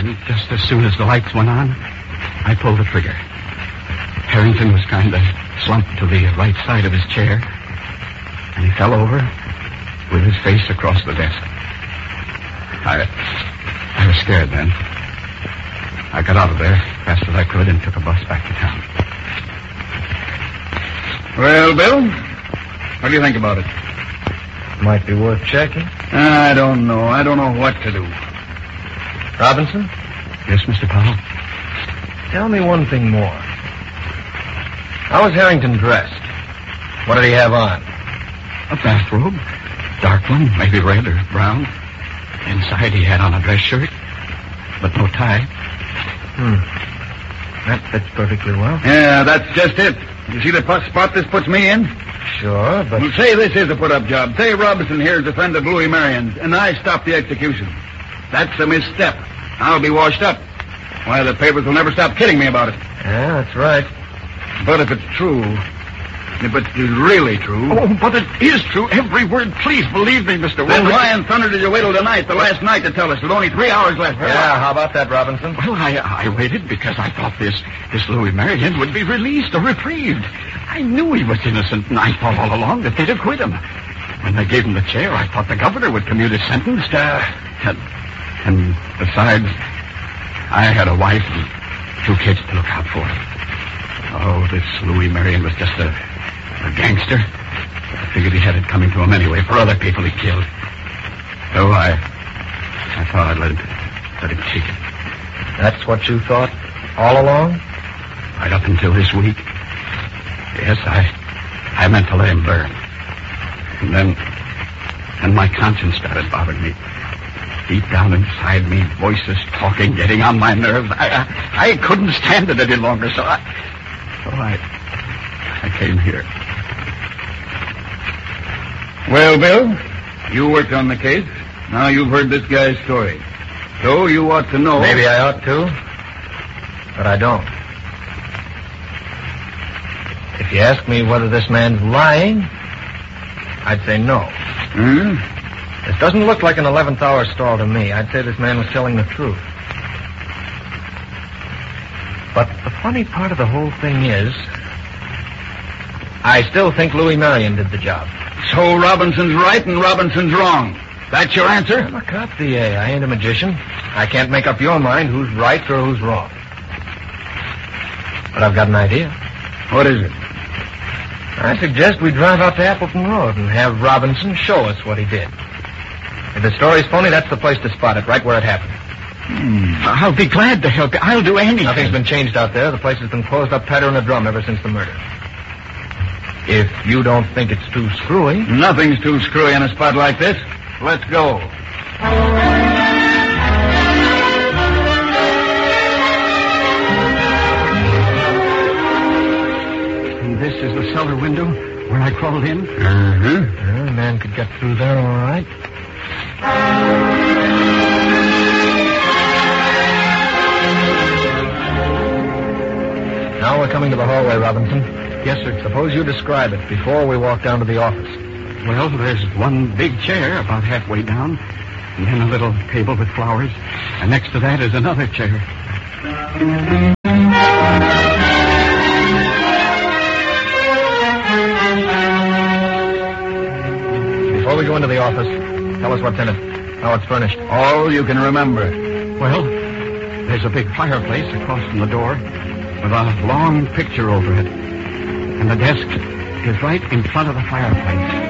And just as soon as the lights went on, I pulled the trigger. Harrington was kind of slumped to the right side of his chair, and he fell over with his face across the desk. I was scared then. I got out of there fast as I could and took a bus back to town. Well, Bill, what do you think about it? Might be worth checking. I don't know. I don't know what to do. Robinson, Yes, Mr. Powell? tell me one thing more. How was Harrington dressed? What did he have on? A bathrobe. Dark one, maybe red or brown. Inside he had on a dress shirt, but no tie. That fits perfectly well. Yeah, that's just it. You see the spot this puts me in? Sure, but... Well, say this is a put-up job. Say Robinson here is a friend of Louis Marion's, and I stopped the execution. That's a misstep. I'll be washed up. Why, the papers will never stop kidding me about it. Yeah, that's right. But if it's true, if it's really true... Oh, but it is true. Every word. Please believe me, Mr. Then Wilson. why in thunder did you wait till tonight, the last night, to tell us? With only 3 hours left. Yeah, how about that, Robinson? Well, I waited because I thought this Louis Marion would be released or reprieved. I knew he was innocent, and I thought all along that they'd acquit him. When they gave him the chair, I thought the governor would commute his sentence. And besides, I had a wife and 2 kids to look out for. Oh, this Louis Marion was just a gangster. I figured he had it coming to him anyway for other people he killed. So I thought I'd let him take it. That's what you thought all along? Right up until this week. Yes, I meant to let him burn. And then my conscience started bothering me. Deep down inside me, voices talking, getting on my nerves. I couldn't stand it any longer, so I came here. Well, Bill, you worked on the case. Now you've heard this guy's story. So you ought to know... Maybe I ought to, but I don't. If you ask me whether this man's lying, I'd say no. This doesn't look like an 11th hour stall to me. I'd say this man was telling the truth. But the funny part of the whole thing is, I still think Louis Marion did the job. So Robinson's right and Robinson's wrong. That's your answer? Look up, D.A. I ain't a magician. I can't make up your mind who's right or who's wrong. But I've got an idea. What is it? I suggest we drive out to Appleton Road and have Robinson show us what he did. If the story's phony, that's the place to spot it, right where it happened. I'll be glad to help you. I'll do anything. Nothing's been changed out there. The place has been closed up tighter than a drum ever since the murder. If you don't think it's too screwy... Nothing's too screwy in a spot like this. Let's go. And this is the cellar window where I crawled in? A man could get through there all right. Now we're coming to the hallway, Robinson. Yes, sir. Suppose you describe it before we walk down to the office. Well, there's one big chair about halfway down, and then a little table with flowers, and next to that is another chair. Before we go into the office, tell us what's in it, how it's furnished. All you can remember. Well, there's a big fireplace across from the door with a long picture over it, and the desk is right in front of the fireplace.